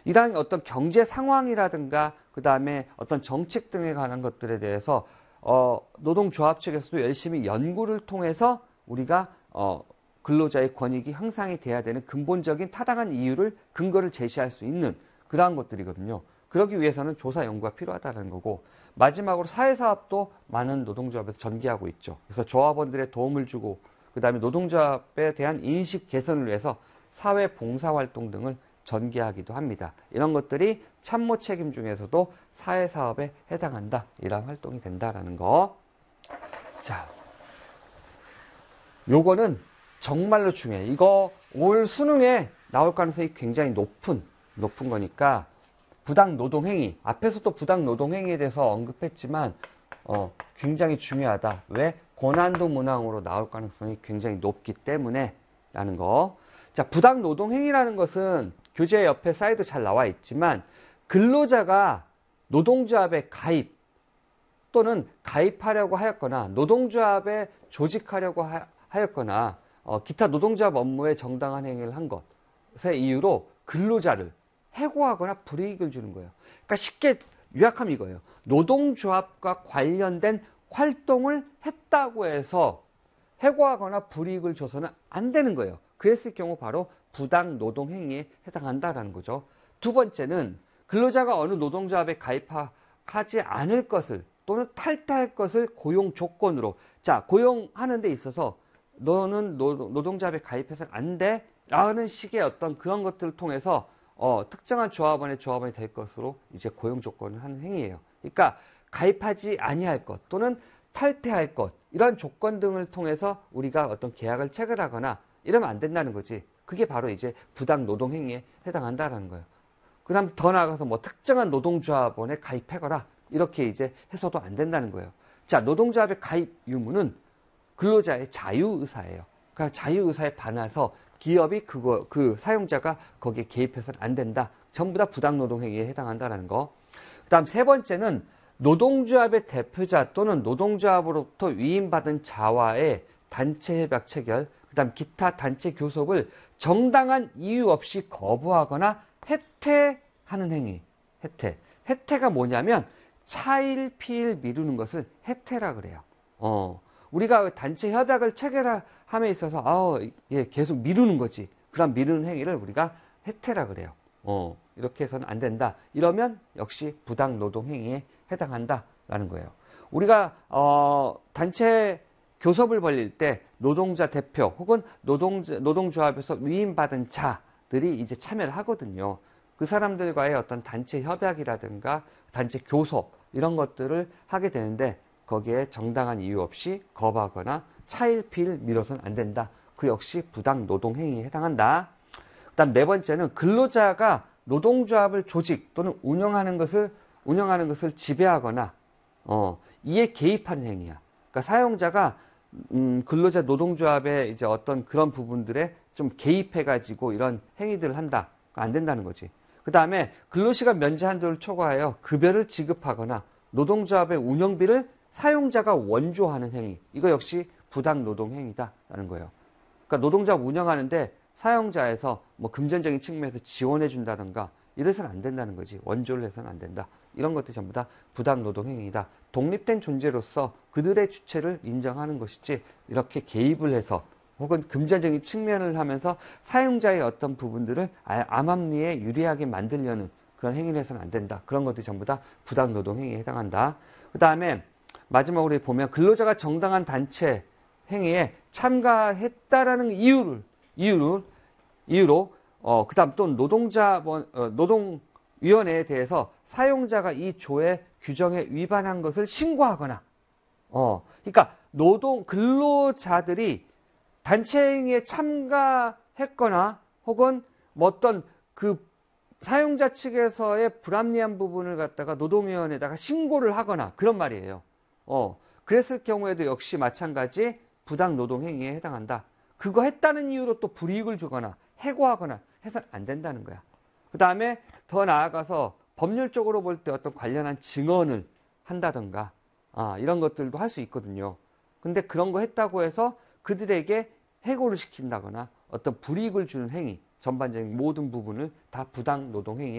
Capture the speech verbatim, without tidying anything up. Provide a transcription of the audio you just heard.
이 당의 어떤 경제 상황이라든가 그 다음에 어떤 정책 등에 관한 것들에 대해서 어, 노동조합 측에서도 열심히 연구를 통해서 우리가 어, 근로자의 권익이 향상이 돼야 되는 근본적인 타당한 이유를 근거를 제시할 수 있는 그러한 것들이거든요. 그러기 위해서는 조사 연구가 필요하다는 거고, 마지막으로 사회사업도 많은 노동조합에서 전개하고 있죠. 그래서 조합원들의 도움을 주고 그 다음에 노동조합에 대한 인식 개선을 위해서 사회봉사활동 등을 전개하기도 합니다. 이런 것들이 참모 책임 중에서도 사회사업에 해당한다. 이런 활동이 된다라는 거. 자, 요거는 정말로 중요해. 이거 올 수능에 나올 가능성이 굉장히 높은, 높은 거니까 부당 노동행위, 앞에서도 부당 노동행위에 대해서 언급했지만 어, 굉장히 중요하다. 왜? 고난도 문항으로 나올 가능성이 굉장히 높기 때문에 라는 거. 자, 부당 노동행위라는 것은 교재 옆에 사이드 잘 나와 있지만 근로자가 노동조합에 가입 또는 가입하려고 하였거나 노동조합에 조직하려고 하, 하였거나 어, 기타 노동조합 업무에 정당한 행위를 한 것의 이유로 근로자를 해고하거나 불이익을 주는 거예요. 그러니까 쉽게 요약하면 이거예요. 노동조합과 관련된 활동을 했다고 해서 해고하거나 불이익을 줘서는 안 되는 거예요. 그랬을 경우 바로 부당 노동행위에 해당한다라는 거죠. 두 번째는 근로자가 어느 노동조합에 가입하지 않을 것을 또는 탈퇴할 것을 고용 조건으로, 자, 고용하는 데 있어서 너는 노동조합에 가입해서는 안 돼 라는 식의 어떤 그런 것들을 통해서 어, 특정한 조합원의 조합원이 될 것으로 이제 고용 조건을 하는 행위예요. 그러니까 가입하지 아니할 것 또는 탈퇴할 것, 이런 조건 등을 통해서 우리가 어떤 계약을 체결하거나 이러면 안 된다는 거지. 그게 바로 이제 부당 노동 행위에 해당한다라는 거예요. 그 다음 더 나아가서 뭐 특정한 노동조합원에 가입해거라 이렇게 이제 해서도 안 된다는 거예요. 자, 노동조합의 가입 유무는 근로자의 자유의사예요. 그러니까 자유의사에 반해서 기업이 그거, 그 사용자가 거기에 개입해서는 안 된다. 전부 다 부당노동행위에 해당한다는 거. 그 다음 세 번째는 노동조합의 대표자 또는 노동조합으로부터 위임받은 자와의 단체 협약 체결, 그 다음 기타 단체 교섭을 정당한 이유 없이 거부하거나 해태하는 행위. 해태. 해태가 뭐냐면 차일, 피일 미루는 것을 해태라 그래요. 어. 우리가 단체 협약을 체결함에 있어서 아, 예, 계속 미루는 거지. 그런 미루는 행위를 우리가 해태라 그래요. 어, 이렇게 해서는 안 된다. 이러면 역시 부당 노동 행위에 해당한다라는 거예요. 우리가 어, 단체 교섭을 벌릴 때 노동자 대표 혹은 노동자, 노동조합에서 위임받은 자들이 이제 참여를 하거든요. 그 사람들과의 어떤 단체 협약이라든가 단체 교섭 이런 것들을 하게 되는데 거기에 정당한 이유 없이 거부하거나 차일피일 미뤄서는 안 된다. 그 역시 부당 노동 행위에 해당한다. 그다음 네 번째는 근로자가 노동조합을 조직 또는 운영하는 것을 운영하는 것을 지배하거나 어, 이에 개입하는 행위야. 그러니까 사용자가 음, 근로자 노동조합의 이제 어떤 그런 부분들에 좀 개입해가지고 이런 행위들을 한다. 안 된다는 거지. 그 다음에 근로시간 면제 한도를 초과하여 급여를 지급하거나 노동조합의 운영비를 사용자가 원조하는 행위. 이거 역시 부당 노동 행위다라는 거예요. 그러니까 노동조합 운영하는데 사용자에서 뭐 금전적인 측면에서 지원해 준다든가 이래서는 안 된다는 거지. 원조를 해서는 안 된다. 이런 것들이 전부 다 부당 노동 행위다. 독립된 존재로서 그들의 주체를 인정하는 것이지 이렇게 개입을 해서 혹은 금전적인 측면을 하면서 사용자의 어떤 부분들을 암암리에 유리하게 만들려는 그런 행위를 해서는 안 된다. 그런 것들이 전부 다 부당 노동 행위에 해당한다. 그 다음에 마지막으로 보면 근로자가 정당한 단체 행위에 참가했다라는 이유를 이유를 이유로 어 그다음 또 노동자 어, 노동위원회에 대해서 사용자가 이 조의 규정에 위반한 것을 신고하거나 어 그러니까 노동 근로자들이 단체 행위에 참가했거나 혹은 뭐 어떤 그 사용자 측에서의 불합리한 부분을 갖다가 노동위원회에다가 신고를 하거나 그런 말이에요. 어, 그랬을 경우에도 역시 마찬가지 부당 노동 행위에 해당한다. 그거 했다는 이유로 또 불이익을 주거나 해고하거나 해서는 안 된다는 거야. 그 다음에 더 나아가서 법률적으로 볼 때 어떤 관련한 증언을 한다던가 아, 이런 것들도 할 수 있거든요. 근데 그런 거 했다고 해서 그들에게 해고를 시킨다거나 어떤 불이익을 주는 행위, 전반적인 모든 부분을 다 부당 노동 행위에